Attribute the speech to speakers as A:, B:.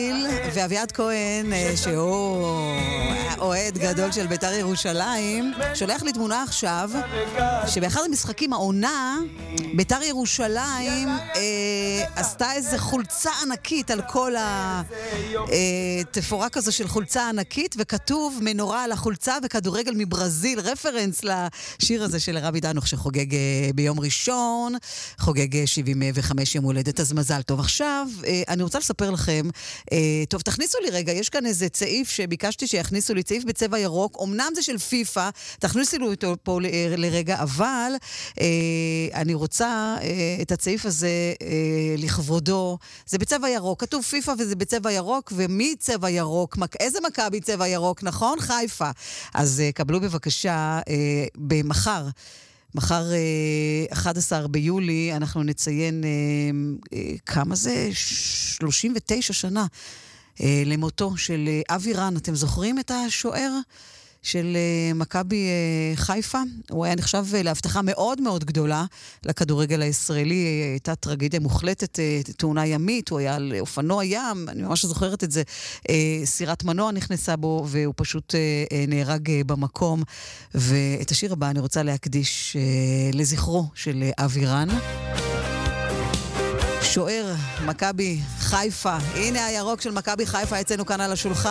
A: ואביעד כהן, שהוא אוהד גדול של בית"ר ירושלים, שולח לי תמונה עכשיו, שבאחד המשחקים העונה, בית"ר ירושלים עשתה איזה חולצה ענקית על כל התפאורה כזו של חולצה ענקית, וכתוב מנורה על החולצה וכדורגל מברזיל, רפרנס לשיר הזה של רבי דנוך שחוגג ביום ראשון, חוגג 75 יום הולדת, אז מזל טוב. עכשיו, אני רוצה לספר לכם, טוב, תכניסו לי רגע, יש כאן איזה צעיף שביקשתי שיכניסו לי, צעיף בצבע ירוק, אמנם זה של פיפה, תכניסו לי אותו פה לרגע, אבל אני רוצה את הצעיף הזה לכבודו, זה בצבע ירוק, כתוב פיפה וזה בצבע ירוק, ומי צבע ירוק? איזה מכבי צבע ירוק, נכון? חיפה. אז קבלו בבקשה מחר 11 ביולי אנחנו נציין כמה זה? 39 שנה למותו של אבי רן. אתם זוכרים את השוער של מכבי חיפה? הוא היה נחשב להבטחה מאוד מאוד גדולה לכדורגל הישראלי. הייתה טרגדיה מוחלטת, תאונה ימית, הוא היה על אופנוע ים, אני ממש זוכרת את זה, סירת מנוע נכנסה בו והוא פשוט נהרג במקום. ואת השיר הבא אני רוצה להקדיש לזכרו של אבי רן, שוער מכבי חיפה. הנה הירוק של מכבי חיפה אצלנו כאן על השולחן.